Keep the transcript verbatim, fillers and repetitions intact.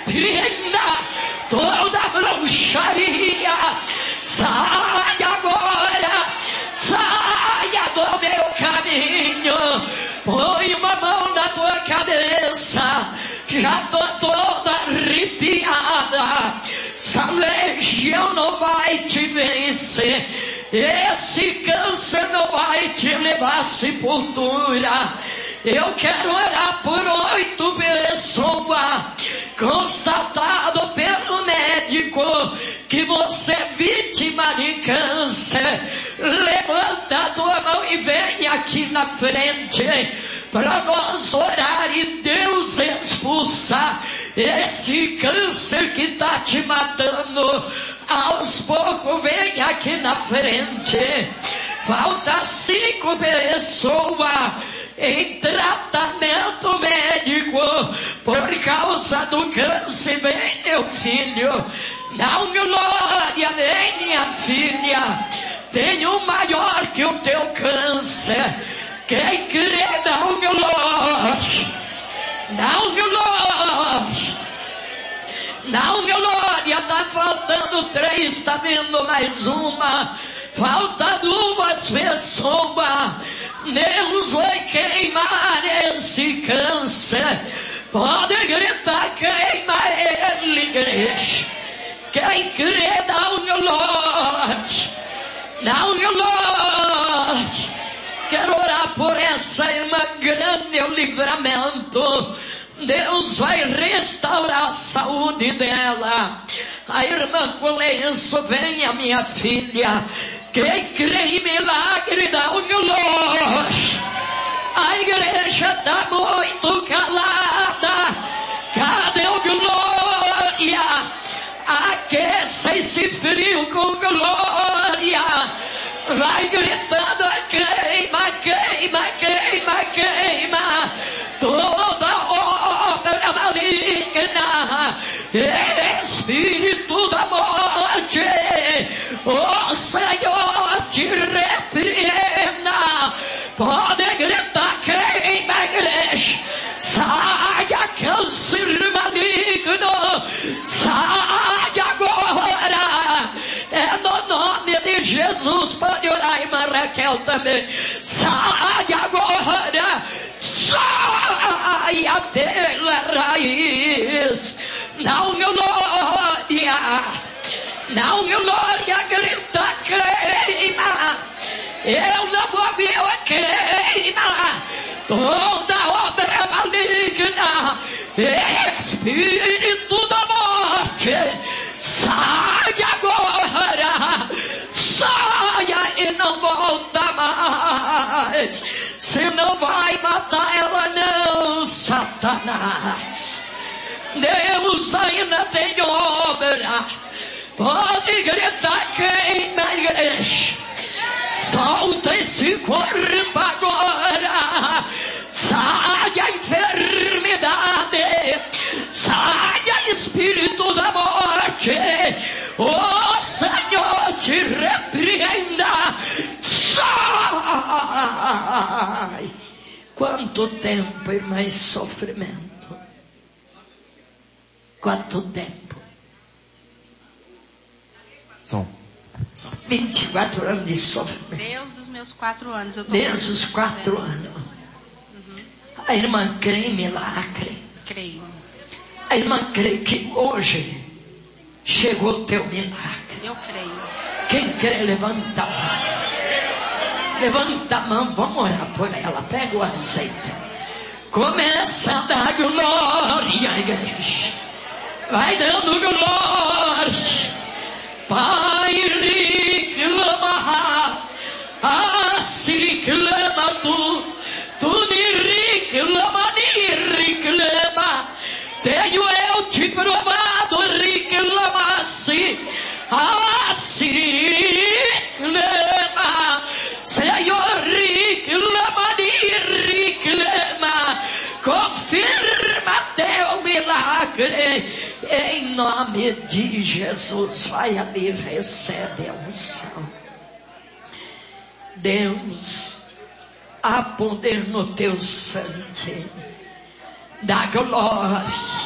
repreenda toda bruxaria. Sai agora, saia do meu caminho. Põe uma mão na tua cabeça, já tô toda arrepiada. Essa legião não vai te vencer, esse câncer não vai te levar à sepultura. Eu quero orar por oito pessoas, constatado pelo médico que você é vítima de câncer. Levanta a tua mão e vem aqui na frente para nós orar e Deus expulsar esse câncer que está te matando. Aos poucos, vem aqui na frente. Falta cinco pessoas em tratamento médico por causa do câncer. Vem, meu filho. Dá um glória, vem, minha filha. Tem um maior que o teu câncer. Quem crê, dá um glória. Dá um glória. Dá um glória. Tá faltando três, tá vindo mais uma. Falta duas pessoas. Deus vai queimar esse câncer. Pode gritar, queima ele, igreja. Quem crê, dá um glória. Dá um glória. Quero orar por essa irmã, grande é o livramento. Deus vai restaurar a saúde dela. A irmã com lenço, venha, minha filha. Quem crê em milagre, dá um glória. A igreja está muito calada. Cadê o glória? Aqueça esse frio com glória. Vai gritando, queima, queima, queima, queima. Toda obra maligna, espírito da morte, o Senhor te repreenda. Pode gritar, queima, igreja. Saia, câncer maligno, saia agora. É no nome de Jesus. Pode orar, irmã Raquel também. Saia agora. Saia pela raiz. Não glória. Não glória. Grita, queima. Eu não vou ver a queima. Toda obra maligna, espírito da morte, saia agora, saia e não volta mais. Se não vai matar ela não, Satanás. Deus ainda tem obra. Pode gritar, queima, igreja. Solta esse corpo agora. Saia a enfermidade. Saia espírito da morte. O Senhor te repreenda. Sai. Quanto tempo, irmã, em sofrimento? Quanto tempo? Som. vinte e quatro anos de sofrimento. Desde os meus quatro anos. Eu tô Desde os quatro anos. Uhum. A irmã crê em milagre. Creio. A irmã crê que hoje chegou o teu milagre. Eu creio. Quem crê, levanta a mão. Levanta a mão, vamos orar por ela. Pega o azeite. Começa a dar glória, igreja. Vai dando glória. Pai, reclama, assim reclama tu, tu me reclama, me reclama, tenho eu te provado, reclama-se, assim reclama, Senhor, reclama, me reclama, confirma teu milagre. Em nome de Jesus, vai ali, recebe a unção. Deus, há poder no teu sangue. Dá glória.